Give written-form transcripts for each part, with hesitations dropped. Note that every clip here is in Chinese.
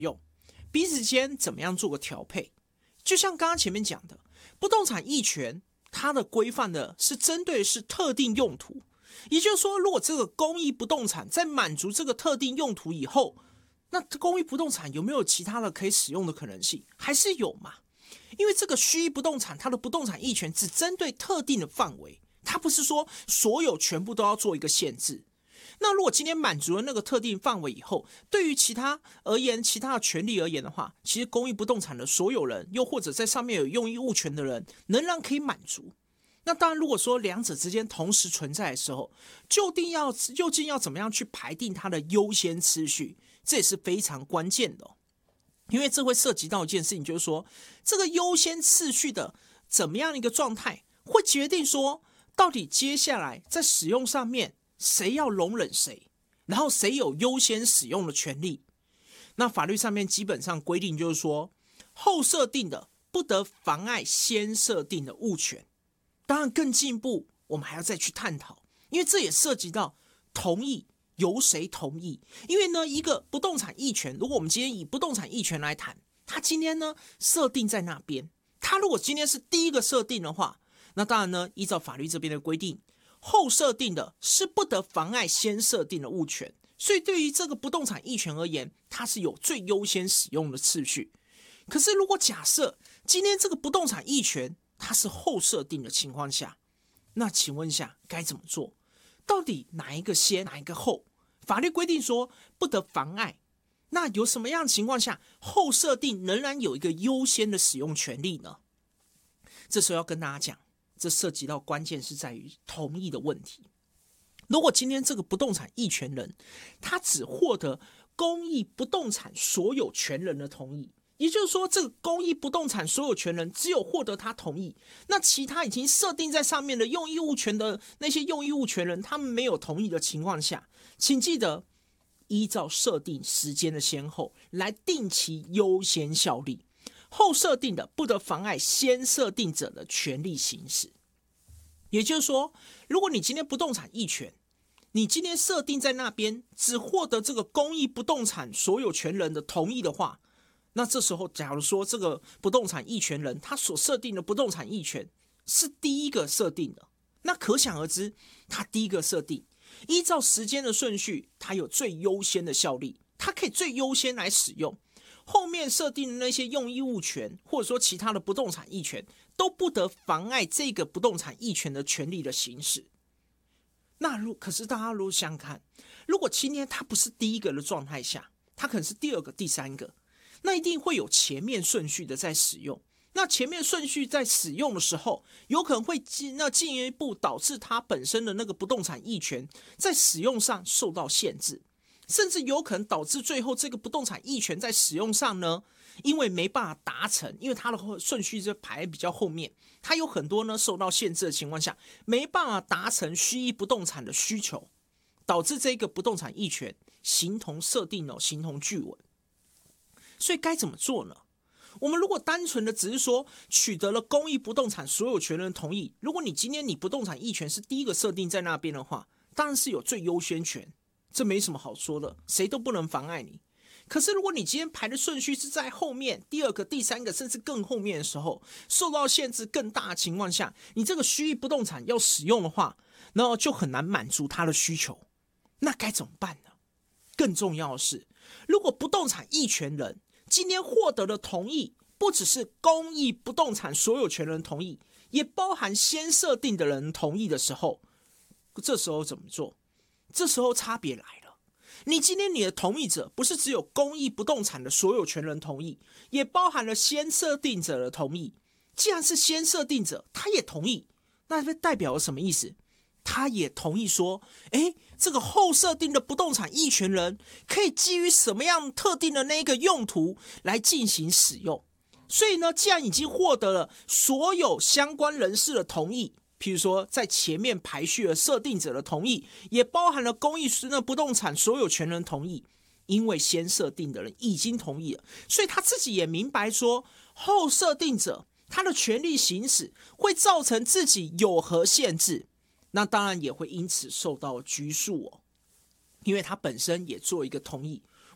用，彼此间怎么样做个调配。就像刚刚前面讲的，不动产役权它的规范的是针对是特定用途，也就是说，如果这个公益不动产在满足这个特定用途以后，那公益不动产有没有其他的可以使用的可能性？还是有嘛？因为这个虚役不动产，它的不动产役权只针对特定的范围，它不是说所有全部都要做一个限制。那如果今天满足了那个特定范围以后，对于其他而言，其他的权利而言的话，其实公益不动产的所有人，又或者在上面有用益物权的人，仍然可以满足。那当然，如果说两者之间同时存在的时候，究竟要怎么样去排定它的优先次序，这也是非常关键的因为这会涉及到一件事情，就是说这个优先次序的怎么样的一个状态，会决定说到底接下来在使用上面谁要容忍谁，然后谁有优先使用的权利。那法律上面基本上规定就是说，后设定的不得妨碍先设定的物权。当然更进一步，我们还要再去探讨，因为这也涉及到同意由谁同意。因为呢，一个不动产役权，如果我们今天以不动产役权来谈，它今天呢设定在那边，它如果今天是第一个设定的话，那当然呢，依照法律这边的规定，后设定的是不得妨碍先设定的物权，所以对于这个不动产役权而言，它是有最优先使用的次序。可是如果假设今天这个不动产役权它是后设定的情况下，那请问一下该怎么做？到底哪一个先，哪一个后？法律规定说不得妨碍，那有什么样的情况下后设定仍然有一个优先的使用权利呢？这时候要跟大家讲，这涉及到关键是在于同意的问题。如果今天这个不动产役权人他只获得公益不动产所有权人的同意，也就是说，这个公益不动产所有权人只有获得他同意，那其他已经设定在上面的用益物权的那些用益物权人，他们没有同意的情况下，请记得依照设定时间的先后来定其优先效力，后设定的不得妨碍先设定者的权利行使。也就是说，如果你今天不动产役权，你今天设定在那边只获得这个公益不动产所有权人的同意的话，那这时候假如说这个不动产役权人他所设定的不动产役权是第一个设定的，那可想而知，他第一个设定依照时间的顺序，他有最优先的效力，他可以最优先来使用。后面设定的那些用益物权或者说其他的不动产役权都不得妨碍这个不动产役权的权利的行使。那可是大家如果想想看，如果今天他不是第一个的状态下，他可能是第二个第三个，那一定会有前面顺序的在使用。那前面顺序在使用的时候，有可能会进一步导致它本身的那个不动产役权在使用上受到限制，甚至有可能导致最后这个不动产役权在使用上呢，因为没办法达成，因为它的顺序就排比较后面，它有很多呢受到限制的情况下，没办法达成虚役不动产的需求，导致这个不动产役权形同设定形同具文。所以该怎么做呢？我们如果单纯的只是说取得了公益不动产所有权人同意，如果你今天你不动产役权是第一个设定在那边的话，当然是有最优先权，这没什么好说的，谁都不能妨碍你。可是如果你今天排的顺序是在后面第二个第三个甚至更后面的时候，受到限制更大的情况下，你这个虚役不动产要使用的话，然后就很难满足他的需求，那该怎么办呢？更重要的是，如果不动产役权人今天获得的同意不只是公益不动产所有权人同意，也包含先设定的人同意的时候，这时候怎么做？这时候差别来了，你今天你的同意者不是只有公益不动产的所有权人同意，也包含了先设定者的同意。既然是先设定者他也同意，那代表了什么意思？他也同意说，这个后设定的不动产役权人可以基于什么样特定的那个用途来进行使用。所以呢，既然已经获得了所有相关人士的同意，譬如说在前面排序了设定者的同意，也包含了公益不动产所有权人同意，因为先设定的人已经同意了，所以他自己也明白说，后设定者他的权利行使会造成自己有何限制，那当然也会因此受到拘束因为他本身也做一个同意，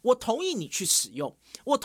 我同意你去使用，我